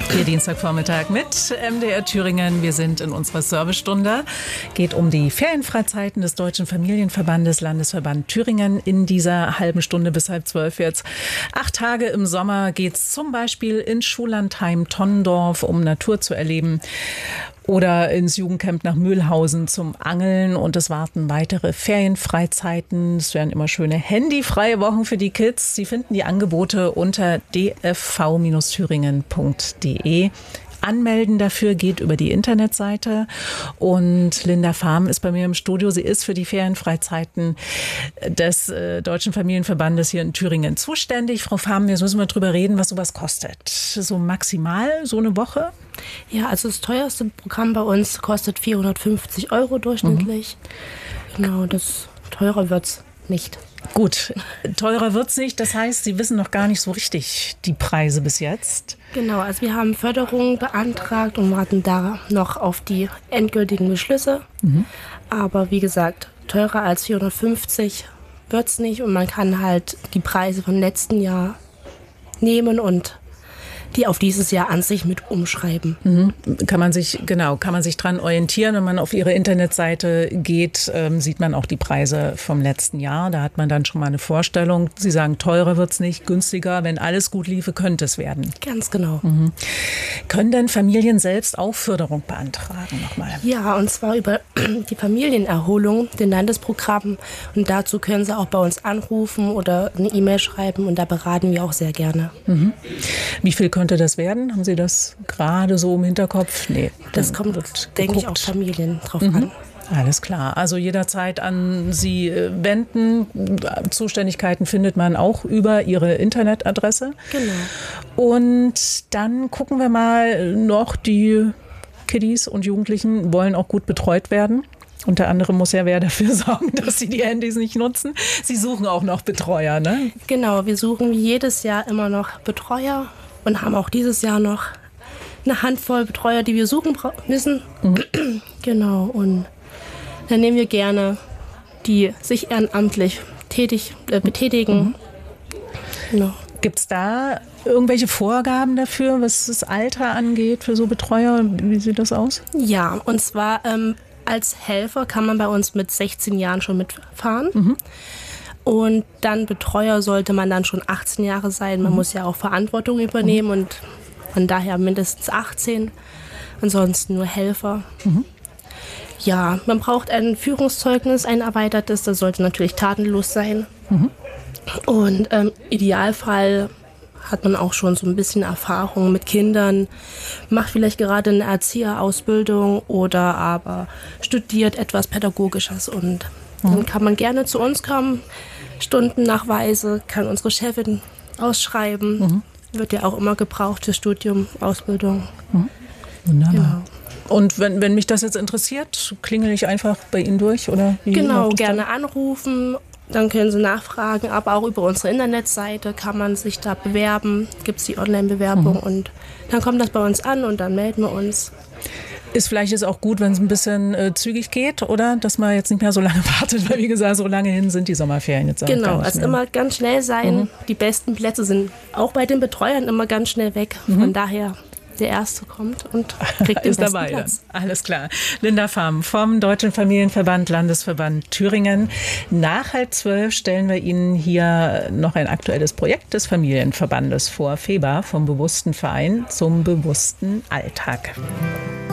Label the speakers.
Speaker 1: Ihr Dienstagvormittag mit MDR Thüringen. Wir sind in unserer Servicestunde. Geht um die Ferienfreizeiten des Deutschen Familienverbandes, Landesverband Thüringen. In dieser halben Stunde bis 11:30 jetzt. 8 Tage im Sommer geht's zum Beispiel ins Schullandheim Tonnendorf, um Natur zu erleben. Oder ins Jugendcamp nach Mühlhausen zum Angeln. Und es warten weitere Ferienfreizeiten. Es werden immer schöne handyfreie Wochen für die Kids. Sie finden die Angebote unter dfv-thüringen.de. Anmelden dafür geht über die Internetseite. Und Linda Fahm ist bei mir im Studio. Sie ist für die Ferienfreizeiten des Deutschen Familienverbandes hier in Thüringen zuständig. Frau Fahm, jetzt müssen wir drüber reden, was sowas kostet. So maximal so eine Woche?
Speaker 2: Ja, also das teuerste Programm bei uns kostet 450 € durchschnittlich. Genau, teurer wird's nicht.
Speaker 1: Gut, teurer wird's nicht. Das heißt, Sie wissen noch gar nicht so richtig die Preise bis jetzt.
Speaker 2: Genau, also wir haben Förderung beantragt und warten da noch auf die endgültigen Beschlüsse. Aber wie gesagt, teurer als 450 wird's nicht. Und man kann halt die Preise vom letzten Jahr nehmen und die auf dieses Jahr an sich mit umschreiben.
Speaker 1: Kann man sich dran orientieren. Wenn man auf Ihre Internetseite geht, sieht man auch die Preise vom letzten Jahr. Da hat man dann schon mal eine Vorstellung. Sie sagen, teurer wird's nicht, günstiger. Wenn alles gut liefe, könnte es werden.
Speaker 2: Ganz genau.
Speaker 1: Können denn Familien selbst auch Förderung beantragen nochmal?
Speaker 2: Ja, und zwar über die Familienerholung, den Landesprogramm. Und dazu können Sie auch bei uns anrufen oder eine E-Mail schreiben. Und da beraten wir auch sehr gerne.
Speaker 1: Wie viel könnte das werden? Haben Sie das gerade so im Hinterkopf? Nee.
Speaker 2: Das kommt, denke ich, auf Familien drauf an.
Speaker 1: Alles klar. Also jederzeit an Sie wenden. Zuständigkeiten findet man auch über Ihre Internetadresse.
Speaker 2: Genau.
Speaker 1: Und dann gucken wir mal noch, die Kiddies und Jugendlichen wollen auch gut betreut werden. Unter anderem muss ja wer dafür sorgen, dass sie die Handys nicht nutzen. Sie suchen auch noch Betreuer, ne?
Speaker 2: Genau, wir suchen jedes Jahr immer noch Betreuer und haben auch dieses Jahr noch eine Handvoll Betreuer, die wir suchen müssen. Genau, und dann nehmen wir gerne die sich ehrenamtlich betätigen. Genau.
Speaker 1: Gibt es da irgendwelche Vorgaben dafür, was das Alter angeht für so Betreuer? Wie sieht das aus?
Speaker 2: Ja, und zwar als Helfer kann man bei uns mit 16 Jahren schon mitfahren. Und dann Betreuer sollte man dann schon 18 Jahre sein. Man muss ja auch Verantwortung übernehmen und von daher mindestens 18. Ansonsten nur Helfer. Ja, man braucht ein Führungszeugnis, ein erweitertes. Das sollte natürlich tatenlos sein. Und im Idealfall hat man auch schon so ein bisschen Erfahrung mit Kindern, macht vielleicht gerade eine Erzieherausbildung oder aber studiert etwas Pädagogisches. Und dann kann man gerne zu uns kommen, Stundennachweise kann unsere Chefin ausschreiben. Wird ja auch immer gebraucht für Studium, Ausbildung.
Speaker 1: Wunderbar.
Speaker 2: Genau.
Speaker 1: Und wenn mich das jetzt interessiert, klingel ich einfach bei Ihnen durch? Oder wie
Speaker 2: Genau, gerne anrufen. Dann können Sie nachfragen, aber auch über unsere Internetseite kann man sich da bewerben. Gibt es die Online-Bewerbung und dann kommt das bei uns an und dann melden wir uns.
Speaker 1: Ist vielleicht jetzt auch gut, wenn es ein bisschen zügig geht, oder? Dass man jetzt nicht mehr so lange wartet, weil wie gesagt, so lange hin sind die Sommerferien jetzt auch
Speaker 2: Genau,
Speaker 1: gar nicht
Speaker 2: also
Speaker 1: mehr.
Speaker 2: immer ganz schnell sein. Die besten Plätze sind auch bei den Betreuern immer ganz schnell weg. Von daher, der Erste kommt und kriegt den
Speaker 1: ist
Speaker 2: besten
Speaker 1: dabei.
Speaker 2: Platz.
Speaker 1: Alles klar. Linda Fahm vom Deutschen Familienverband, Landesverband Thüringen. Nach 11:30 stellen wir Ihnen hier noch ein aktuelles Projekt des Familienverbandes vor. FEBA, vom bewussten Verein zum bewussten Alltag.